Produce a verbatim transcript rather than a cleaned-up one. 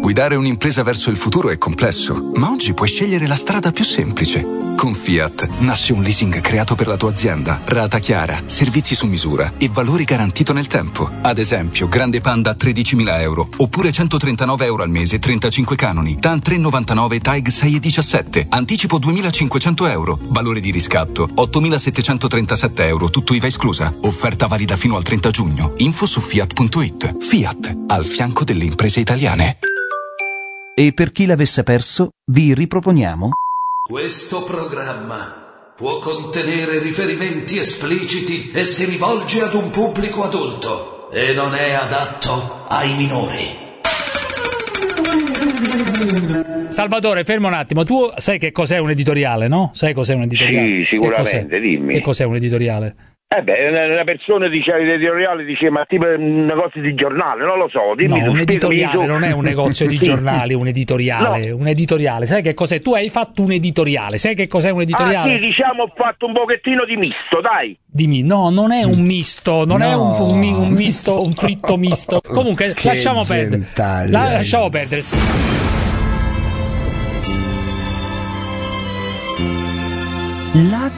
Guidare un'impresa verso il futuro è complesso, ma oggi puoi scegliere la strada più semplice. Con Fiat nasce un leasing creato per la tua azienda, rata chiara, servizi su misura e valori garantito nel tempo. Ad esempio, Grande Panda a tredicimila euro, oppure centotrentanove euro al mese, trentacinque canoni, TAN tre virgola novantanove, TAG sei virgola diciassette, anticipo duemilacinquecento euro, valore di riscatto ottomilasettecentotrentasette euro, tutto I V A esclusa. Offerta valida fino al trenta giugno. Info su fiat punto it. Fiat, al fianco delle imprese italiane. E per chi l'avesse perso, vi riproponiamo questo programma può contenere riferimenti espliciti e si rivolge ad un pubblico adulto e non è adatto ai minori. Salvatore, fermo un attimo, tu sai che cos'è un editoriale, no? Sai cos'è un editoriale? Sì, sicuramente, che dimmi. Che cos'è un editoriale? Eh beh, una persona dice l'editoriale, dice ma tipo un negozio di giornale, non lo so, dimmi. No, un editoriale tu. non è un negozio di sì, giornali, un editoriale, no. Un editoriale, sai che cos'è? Tu hai fatto un editoriale, sai che cos'è un editoriale? Ah sì, diciamo ho fatto un pochettino di misto, dai. Dimmi, no, non è un misto, non no. è un, un, un misto, un fritto misto. Comunque, che lasciamo perdere. La, lasciamo perdere. La